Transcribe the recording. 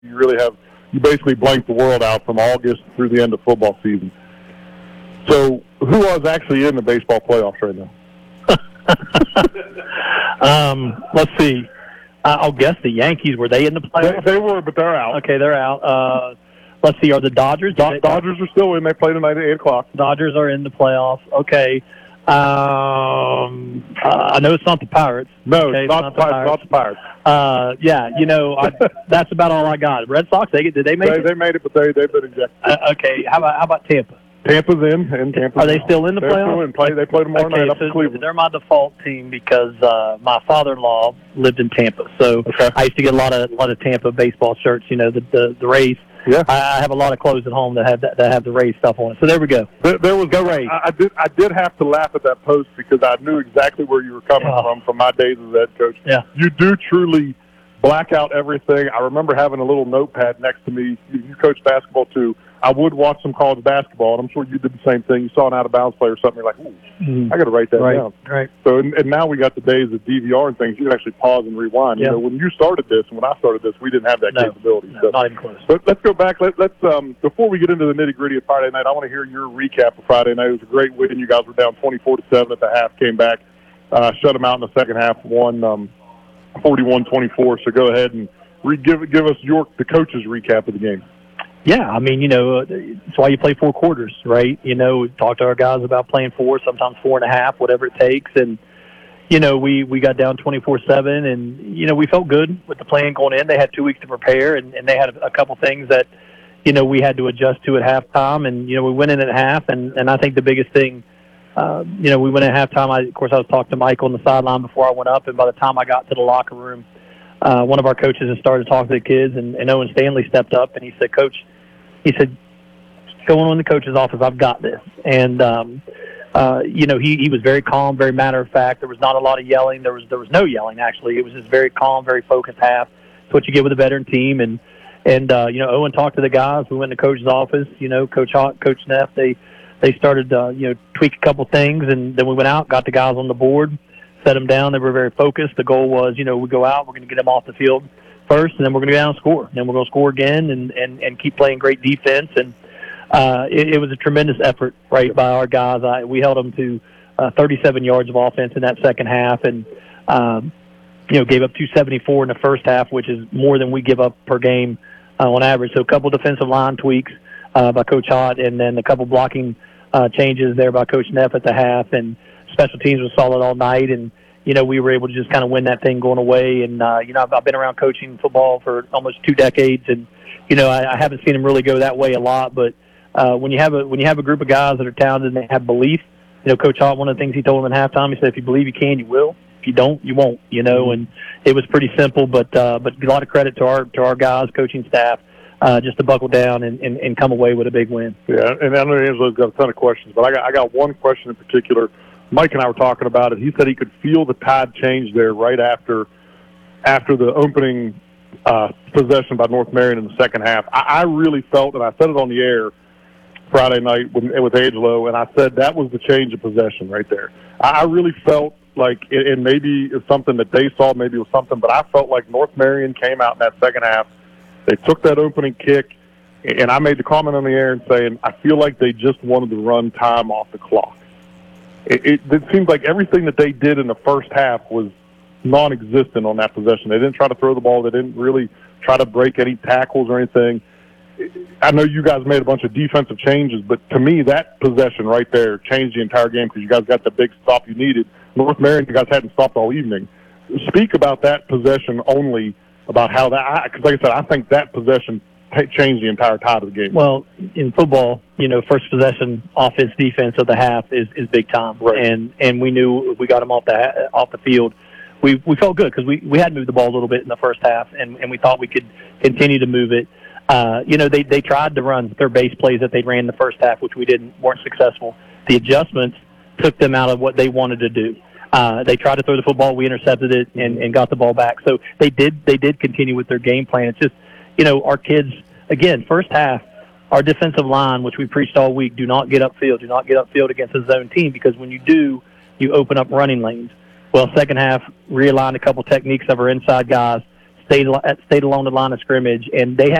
you basically blank the world out from August through the end of football season. So who was actually in the baseball playoffs right now? Let's see. I'll guess the Yankees. Were they in the playoffs? They were, but they're out. Okay, they're out. Let's see. Are the Dodgers? Dodgers are still in. They play tonight at 8 o'clock. Dodgers are in the playoffs. Okay. I know it's not the Pirates. No, okay, it's not the Pirates. Yeah, that's about all I got. Red Sox, did they make it? They made it, but they've been ejected. Okay, how about Tampa? Tampa's in, and Tampa's Are they still in the playoffs? Still in. They play tomorrow night up in Cleveland. They're my default team because my father-in-law lived in Tampa, so I used to get a lot of Tampa baseball shirts. The Rays. Yeah, I have a lot of clothes at home that have the Rays stuff on it. So there we go. There was go Rays. I did have to laugh at that post because I knew exactly where you were coming from my days as head coach. Yeah, you do truly black out everything. I remember having a little notepad next to me. You coach basketball too. I would watch some college basketball, and I'm sure you did the same thing. You saw an out-of-bounds play or something, you're like, ooh, I got to write that down. Right. So, and now we got the days of DVR and things. You can actually pause and rewind. Yeah. When you started this and when I started this, we didn't have that capability. No, not even close. But let's go back. Let's before we get into the nitty-gritty of Friday night, I want to hear your recap of Friday night. It was a great win. You guys were down 24-7 at the half, came back, shut them out in the second half, won 41-24. So go ahead and give us the coach's recap of the game. Yeah, it's why you play 4 quarters, right? Talk to our guys about playing 4, sometimes 4.5, whatever it takes. And, we got down 24-7, and, we felt good with the plan going in. They had 2 weeks to prepare, and they had a couple things that, we had to adjust to at halftime. And, we went in at half, and I think the biggest thing, we went at halftime. I was talking to Michael on the sideline before I went up, and by the time I got to the locker room, one of our coaches had started talking to the kids, and Owen Stanley stepped up, and he said, Coach, going on in the coach's office, I've got this. And, he was very calm, very matter of fact. There was not a lot of yelling. There was no yelling, actually. It was just very calm, very focused half. It's what you get with a veteran team. And Owen talked to the guys. We went to the coach's office, Coach Hott, Coach Neff. They started, tweak a couple things, and then we went out, got the guys on the board, set them down. They were very focused. The goal was, we go out, we're going to get them off the field first, and then we're going to go down and score. And then we're going to score again and keep playing great defense. And it was a tremendous effort, right, by our guys. We held them to 37 yards of offense in that second half, and gave up 274 in the first half, which is more than we give up per game on average. So a couple defensive line tweaks by Coach Hott, and then a couple blocking changes there by Coach Neff at the half. And special teams was solid all night, and we were able to just kind of win that thing going away. And, I've been around coaching football for almost 2 decades, and, I haven't seen them really go that way a lot. But when you have a group of guys that are talented and they have belief, Coach Hott, one of the things he told them at halftime, he said, if you believe you can, you will. If you don't, you won't, and it was pretty simple. But a lot of credit to our guys, coaching staff, just to buckle down and come away with a big win. Yeah, and I know Angelo's got a ton of questions, but I got one question in particular. Mike and I were talking about it. He said he could feel the tide change there right after the opening possession by North Marion in the second half. I really felt, and I said it on the air Friday night with Angelo, and I said that was the change of possession right there. I really felt like, and maybe it's something that they saw, maybe it was something, but I felt like North Marion came out in that second half. They took that opening kick, and I made the comment on the air and saying, I feel like they just wanted to run time off the clock. It seems like everything that they did in the first half was non-existent on that possession. They didn't try to throw the ball. They didn't really try to break any tackles or anything. I know you guys made a bunch of defensive changes, but to me, that possession right there changed the entire game because you guys got the big stop you needed. North Marion, you guys hadn't stopped all evening. Speak about that possession only, about how that, because like I said, I think that possession changed the entire tide of the game. Well, in football, first possession, offense, defense of the half is big time. Right. And we knew if we got them off the field, we felt good because we had moved the ball a little bit in the first half, and we thought we could continue to move it. They tried to run their base plays that they ran in the first half, which weren't successful. The adjustments took them out of what they wanted to do. They tried to throw the football, we intercepted it and got the ball back. So they did continue with their game plan. It's just, our kids, again, first half, our defensive line, which we preached all week, do not get upfield. Do not get upfield against a zone team, because when you do, you open up running lanes. Well, second half, realigned a couple techniques of our inside guys, stayed along the line of scrimmage, and they had